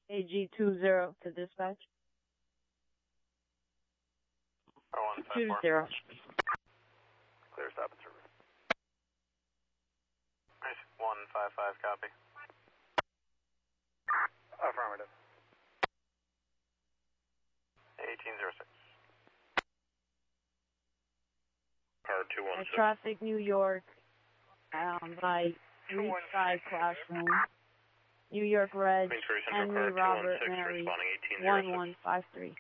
AG20 to dispatch. 2 to 0. Clear stop and service. Nice. 155, copy. Affirmative. 1806. Car 216. Traffic, New York, by 35 classroom. New York Red, Henry Robert Mary, 1153.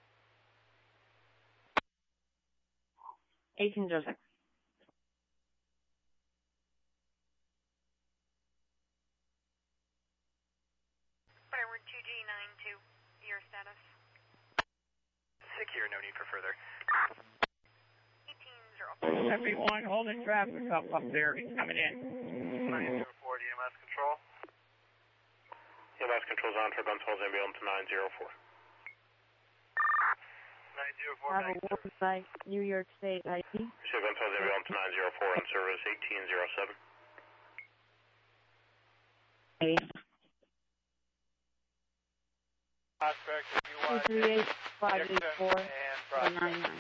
1806. Firewood 2G92, your status? Secure, no need for further. 1804. Everyone holding traffic up there. He's coming in. 904 EMS control. EMS control's on for Bensall's ambulance 904. 904. Have a warning by New York State ID. Bensall's ambulance 904 on service 1807. 8. Prospect, 238 584 499.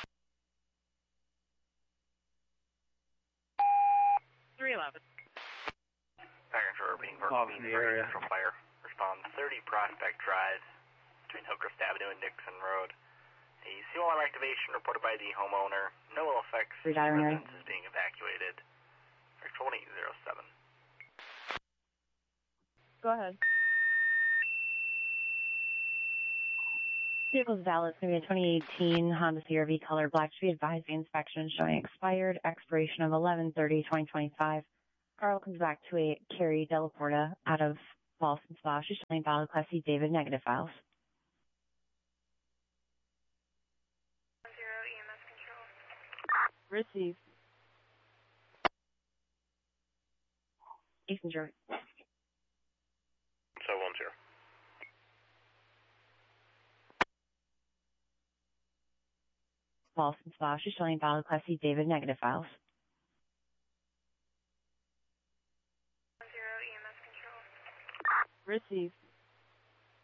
311. Package for being in the area. From fire. Respond 30 Prospect Drive between Hillcrest Avenue and Dixon Road. A seal alarm activation reported by the homeowner. No ill effects. Residence is being evacuated. Control 807. Go ahead. Vehicle's valid. It's going to be a 2018 Honda CR-V color black. Should be advised the inspection is showing expired. Expiration of 11/30/2025. Carl comes back to a Carrie Delaporta out of Boston Spa. She's showing valid Class C David negative files. 0 EMS control. Receive. Eastern Georgia. So 10. Boston Spa. She's showing valid Class C David negative files. 0 EMS control. Receive.